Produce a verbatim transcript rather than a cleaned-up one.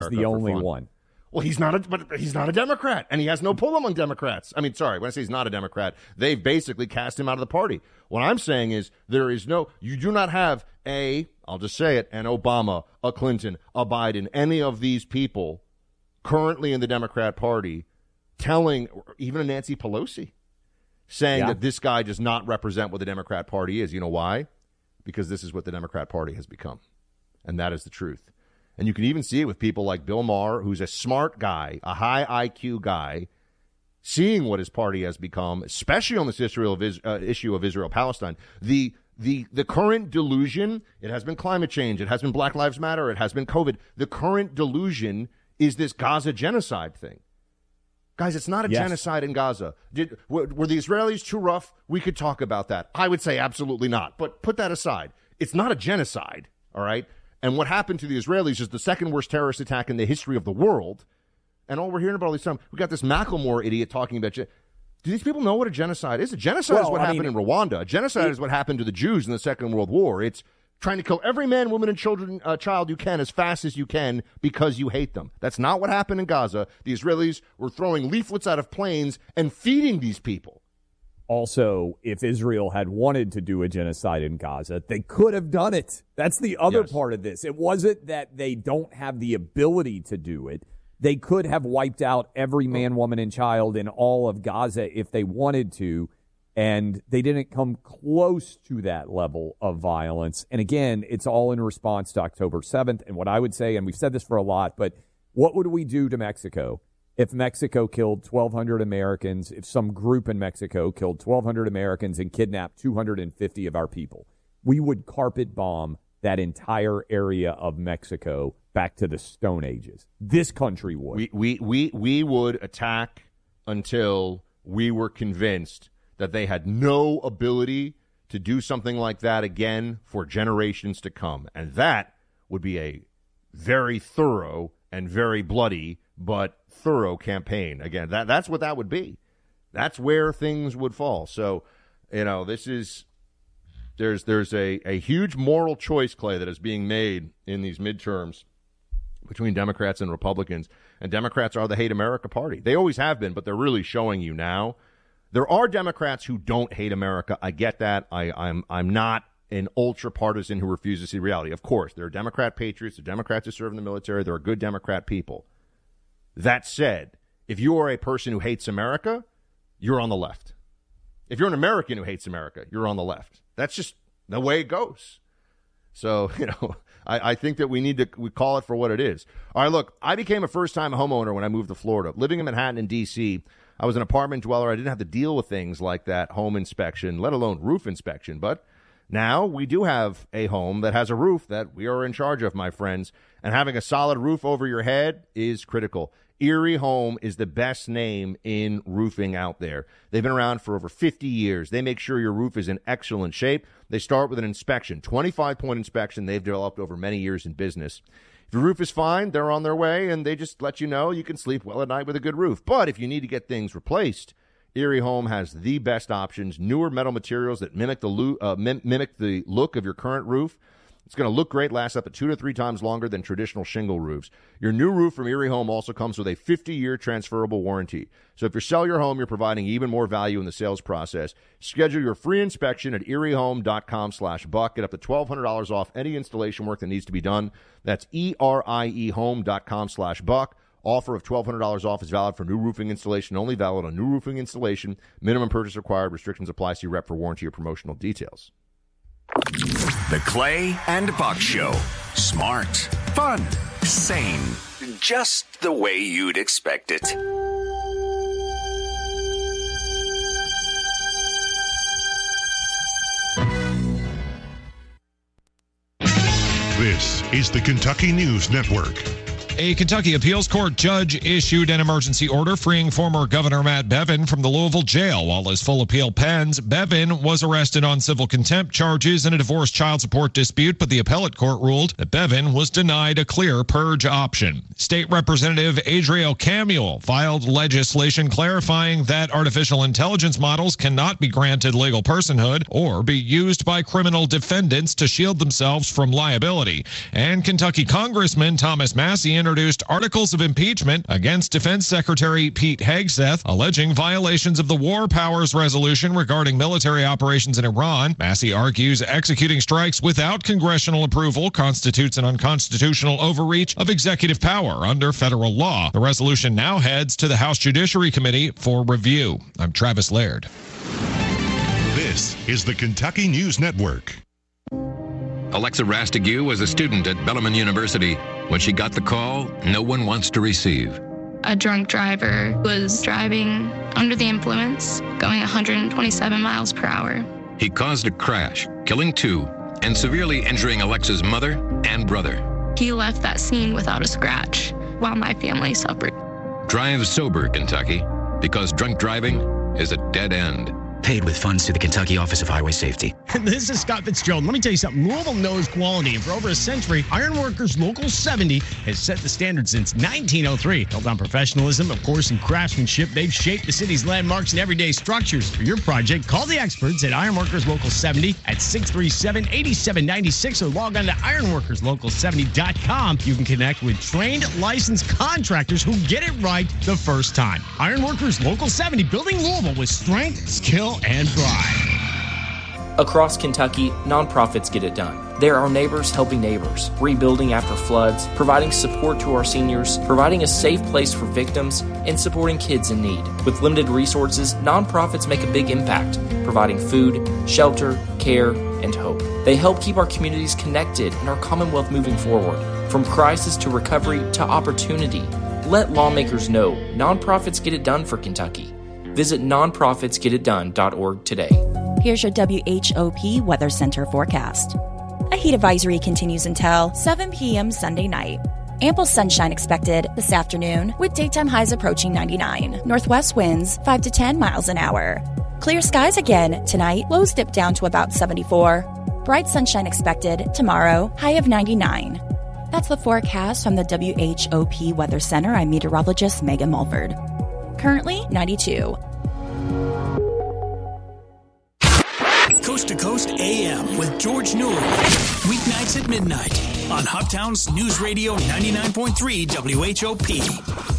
the only one. Well, he's not a, but he's not a Democrat, and he has no pull among Democrats. I mean, sorry, when I say he's not a Democrat, they've basically cast him out of the party. What I'm saying is there is no, you do not have a, I'll just say it, an Obama, a Clinton, a Biden, any of these people currently in the Democrat Party telling, even a Nancy Pelosi, saying yeah. that this guy does not represent what the Democrat Party is. You know why? Because this is what the Democrat Party has become, and that is the truth. And you can even see it with people like Bill Maher, who's a smart guy, a high I Q guy, seeing what his party has become, especially on this Israel of, uh, issue of Israel-Palestine. The, the, the current delusion, it has been climate change, it has been Black Lives Matter, it has been COVID. The current delusion is this Gaza genocide thing. Guys, it's not a yes. genocide in Gaza. Did, were, were the Israelis too rough? We could talk about that. I would say absolutely not. But put that aside. It's not a genocide, all right? And what happened to the Israelis is the second worst terrorist attack in the history of the world. And all we're hearing about all this time, we got this Macklemore idiot talking about, do these people know what a genocide is? A genocide well, is what I happened mean, in Rwanda. A genocide it, is what happened to the Jews in the Second World War. It's trying to kill every man, woman, and children, uh, child you can as fast as you can because you hate them. That's not what happened in Gaza. The Israelis were throwing leaflets out of planes and feeding these people. Also, if Israel had wanted to do a genocide in Gaza, they could have done it. That's the other yes. part of this. It wasn't that they don't have the ability to do it. They could have wiped out every man, woman, and child in all of Gaza if they wanted to, and they didn't come close to that level of violence. And again, it's all in response to October seventh. And what I would say, and we've said this for a lot, but what would we do to Mexico if Mexico killed twelve hundred Americans, if some group in Mexico killed twelve hundred Americans and kidnapped two hundred fifty of our people? We would carpet bomb that entire area of Mexico back to the Stone Ages. This country would. We we we, we would attack until we were convinced that they had no ability to do something like that again for generations to come. And that would be a very thorough and very bloody but thorough campaign. Again, that that's what that would be. That's where things would fall. So, you know, this is there's there's a, a huge moral choice, Clay, that is being made in these midterms between Democrats and Republicans. And Democrats are the hate America party. They always have been, but they're really showing you now. There are Democrats who don't hate America. I get that. I, I'm I'm not an ultra partisan who refuses to see reality. Of course, there are Democrat patriots, there are Democrats who serve in the military, there are good Democrat people. That said, if you are a person who hates America, you're on the left. If you're an American who hates America, you're on the left. That's just the way it goes. So, you know, I, I think that we need to we call it for what it is. All right, look, I became a first-time homeowner when I moved to Florida. Living in Manhattan and D C, I was an apartment dweller. I didn't have to deal with things like that home inspection, let alone roof inspection. But now we do have a home that has a roof that we are in charge of, my friends. And having a solid roof over your head is critical. Erie Home is the best name in roofing out there. They've been around for over fifty years. They make sure your roof is in excellent shape. They start with an inspection, twenty-five point inspection they've developed over many years in business. If your roof is fine, they're on their way, and they just let you know you can sleep well at night with a good roof. But if you need to get things replaced, Erie Home has the best options, newer metal materials that mimic the, lo- uh, mim- mimic the look of your current roof. It's going to look great, last up to two to three times longer than traditional shingle roofs. Your new roof from Erie Home also comes with a fifty-year transferable warranty. So if you sell your home, you're providing even more value in the sales process. Schedule your free inspection at eriehome.com slash buck. Get up to twelve hundred dollars off any installation work that needs to be done. That's E-R-I-E-home.com slash buck. Offer of twelve hundred dollars off is valid for new roofing installation, only valid on new roofing installation. Minimum purchase required. Restrictions apply. See rep for warranty or promotional details. The Clay and Buck Show. Smart, fun, sane. Just the way you'd expect it. This is the Kentucky News Network. A Kentucky appeals court judge issued an emergency order freeing former Governor Matt Bevin from the Louisville jail. While his full appeal pens, Bevin was arrested on civil contempt charges in a divorce child support dispute, but the appellate court ruled that Bevin was denied a clear purge option. State Representative Adriel Camuel filed legislation clarifying that artificial intelligence models cannot be granted legal personhood or be used by criminal defendants to shield themselves from liability. And Kentucky Congressman Thomas Massie introduced articles of impeachment against Defense Secretary Pete Hegseth, alleging violations of the War Powers Resolution regarding military operations in Iran. Massey argues executing strikes without congressional approval constitutes an unconstitutional overreach of executive power under federal law. The resolution now heads to the House Judiciary Committee for review. I'm Travis Laird. This is the Kentucky News Network. Alexa Rastigue was a student at Bellarmine University. When she got the call, no one wants to receive. A drunk driver was driving under the influence, going one hundred twenty-seven miles per hour. He caused a crash, killing two, and severely injuring Alexa's mother and brother. He left that scene without a scratch, while my family suffered. Drive sober, Kentucky, because drunk driving is a dead end. Paid with funds to the Kentucky Office of Highway Safety. This is Scott Fitzgerald. Let me tell you something. Louisville knows quality, and for over a century, Ironworkers Local seventy has set the standard since nineteen oh three. Built on professionalism, of course, and craftsmanship, they've shaped the city's landmarks and everyday structures. For your project, call the experts at Ironworkers Local seventy at six three seven, eight seven nine six or log on to ironworkers local seventy dot com. You can connect with trained, licensed contractors who get it right the first time. Ironworkers Local seventy, building Louisville with strength, skill, and pride. Across Kentucky, nonprofits get it done. There are neighbors helping neighbors, rebuilding after floods, providing support to our seniors, providing a safe place for victims, and supporting kids in need. With limited resources, nonprofits make a big impact, providing food, shelter, care, and hope. They help keep our communities connected and our Commonwealth moving forward. From crisis to recovery to opportunity, let lawmakers know nonprofits get it done for Kentucky. Visit non profits get it done dot org today. Here's your W H O P Weather Center forecast. A heat advisory continues until seven p.m. Sunday night. Ample sunshine expected this afternoon with daytime highs approaching ninety-nine. Northwest winds five to ten miles an hour. Clear skies again tonight. Lows dip down to about seventy-four. Bright sunshine expected tomorrow. High of ninety-nine. That's the forecast from the W H O P Weather Center. I'm meteorologist Megan Mulford. Currently ninety-two. Coast to Coast A M with George Newell. Weeknights at midnight on Hoptown's News Radio ninety-nine point three W H O P.